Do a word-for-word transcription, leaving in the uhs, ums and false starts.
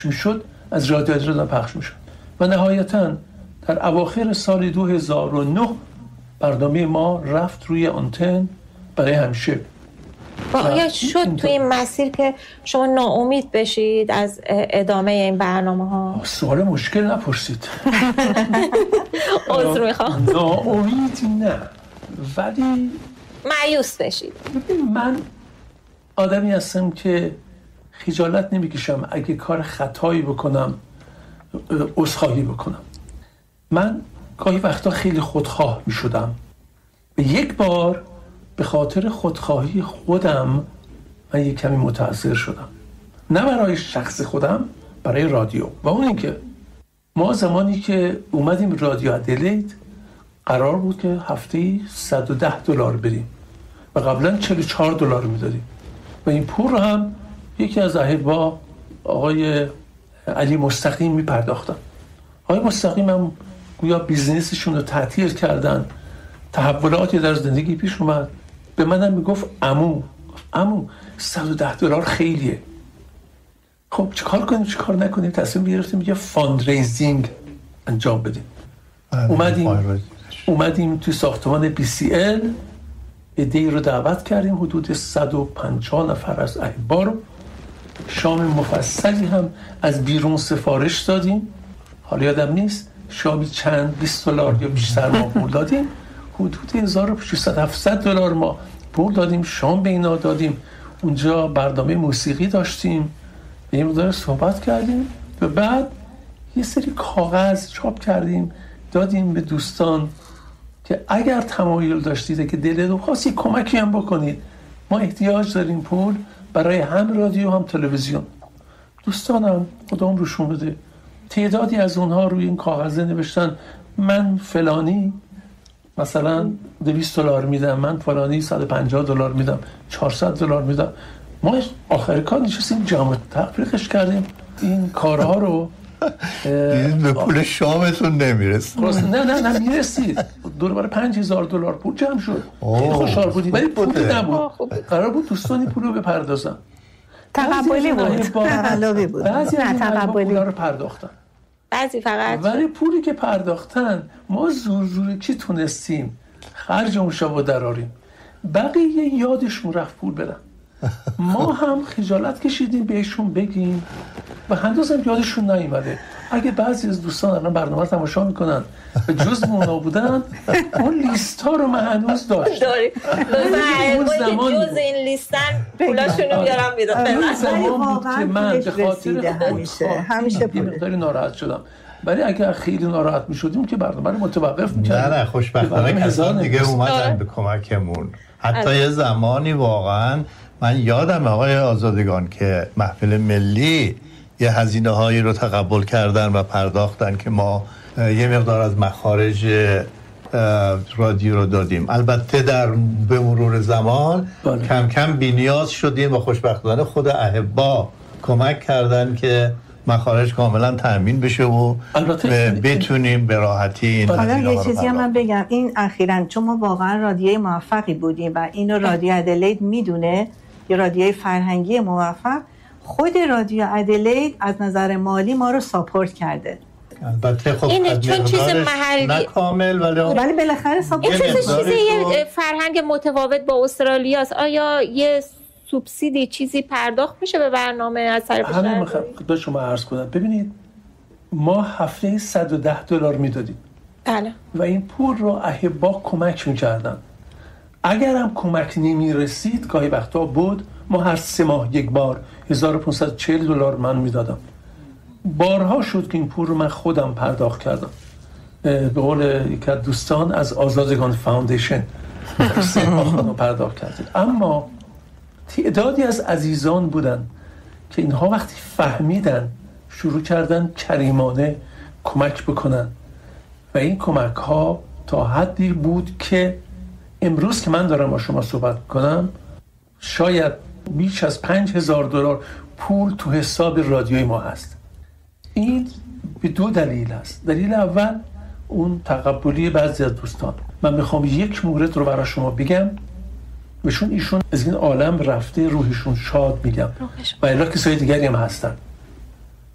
میشد از رادیو عدلید پخش میشد و نهایتاً در اواخر سال دو هزار و نه برنامه ما رفت روی آنتن برای همیشه. آیا شد توی این مسیر که شما ناامید بشید از ادامه این برنامه ها؟ سوال مشکل نپرسید. عذر میخوام. ناامید نه، ولی مایوس بشید. من آدمی هستم که خجالت نمیکشم اگه کار خطایی بکنم عذرخواهی بکنم. من گاهی وقتا خیلی خودخواه میشدم و یک بار به خاطر خودخواهی خودم من یک کمی متأثر شدم، نه برای شخص خودم، برای رادیو. و اون اینکه ما زمانی که اومدیم رادیو عدلید قرار بود که هفته‌ای صد و ده دلار بریم و قبلا چهل و چهار دلار میدادیم و این پول رو هم یکی از احبا آقای علی مستقیم میپرداختن. آقای مستقیم هم گویا بیزنسشون رو تعطیل کردن، تحولاتی در زندگی پیش اومد. به منم میگفت عمو عمو صد و ده دلار خیلیه، خب چه کار کنیم چه کار نکنیم؟ تصمیم گرفتیم یه فاندریزینگ انجام بدیم. اومدیم اومدیم توی ساختمان بی سی ال، ایده رو دعوت کردیم، حدود صد و پنجاه نفر از احبا رو. شام مفصلی هم از بیرون سفارش دادیم، حالا یادم نیست شامی چند بیست دلار یا بیشتر ما پول دادیم، حدود هزار و ششصد هفتصد دلار ما پول دادیم، شام به اینا دادیم. اونجا برنامه موسیقی داشتیم، به این مدار صحبت کردیم و بعد یه سری کاغذ چاپ کردیم دادیم به دوستان که اگر تمایل داشتید که دلتون خواست یک کمکی هم بکنید، ما احتیاج داریم پول برای هم رادیو هم تلویزیون. دوستانم خدام روشون بده، تعدادی از اونها روی این کاغذ نوشتن من فلانی مثلا دویست دلار میدم، من فلانی صد و پنجاه دلار میدم، چهارصد دلار میدم. ما آخر کار نشستیم جمع تفریقش کردیم این کارها رو. به پول شامتون نمیرسید؟ نه نه نه میرسید، دور بر پنج هزار دلار پول جمع شد. خیلی خوشحال بودیم، ولی پول نبود. قرار بود دوستانی پول رو بپردازن. تقبلی بود. تقبلی بود. بعضی از تقبلی رو پرداختن، بعضی فقط. ولی پولی که پرداختن ما زور زوری که تونستیم خرجمون شو دراریم، بقیه یادشون رفت پول بدن. ما هم خجالت کشیدیم بهشون بگیم و هنوزم یادشون نیومده. اگه بعضی از دوستان الان برنامه تماشا میکنن و جز مونا بودن، اون لیست ها رو من هنوز داشت داری اون زمان جز این لیستن پولاشون رو بیارم میدم. اون زمان بود که من به خاطر همیشه همیشه پول داری شدم، ولی اگر خیلی ناراحت میشدیم که برنامه رو متوقف میکردیم. نه نه خوشبختانه کسان دیگه اومدن به کمکمون. حتی یه زمانی واقعا من یادم آقای آزادگان که محفل ملی یه هزینه هایی رو تقبل کردن و پرداختن که ما یه مقدار از مخارج رادیو رو دادیم. البته در به مرور زمان بله. کم کم بی‌نیاز شدیم و خوشبختانه خود احبا کمک کردن که مخارج کاملا تامین بشه و بتونیم به راحتی این حالا یه چیزی هم من بگم، این اخیراً چون ما واقعا رادیوی موفقی بودیم و اینو رادیو عدلید میدونه، یه رادیوی فرهنگی موفق، خود رادیو عدلید از نظر مالی ما رو ساپورت کرده. البته خب اینه چون چیز محلی نه کامل ولی ولی بالاخره ساپورت این چیز چیزی یه فرهنگ متفاوت با استرالیا است. آیا یه سوبسیدی چیزی پرداخت میشه به برنامه از طرف شما؟ همین خدمت شما عرض کنم. ببینید ما هفته صد و ده دلار میدادیم. بله. و این پول رو احبا کمک میکردن. اگر هم کمک نمیرسید گاهی وقتا بود ما هر سه ماه یک بار هزار و پانصد و چهل دلار من میدادم. بارها شد که این پول رو من خودم پرداخت کردم. به قول یک از دوستان از آزادگان فاوندیشن سه ماه رو پرداخت کردیم. اما تعدادی از عزیزان بودن که اینها وقتی فهمیدن شروع کردن کریمانه کمک بکنن و این کمک ها تا حدی بود که امروز که من دارم با شما صحبت کنم شاید بیش از پنج هزار دلار پول تو حساب رادیوی ما هست. این به دو دلیل هست. دلیل اول اون تقبلی بعضی از دوستان. من میخوام یک مورد رو برای شما بگم بهشون ایشون از این عالم رفته، روحشون شاد میگم و الا کسای دیگری هم هستن.